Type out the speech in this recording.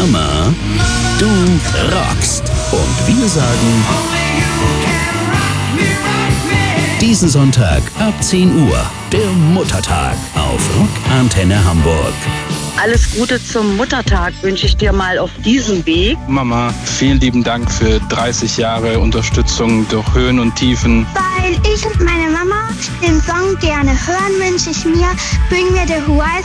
Mama, du rockst. Und wir sagen, diesen Sonntag ab 10 Uhr, der Muttertag auf Rock Antenne Hamburg. Alles Gute zum Muttertag wünsche ich dir mal auf diesem Weg. Mama, vielen lieben Dank für 30 Jahre Unterstützung durch Höhen und Tiefen. Weil ich und meine Mama den Song gerne hören, wünsche ich mir Bring Me The Horizon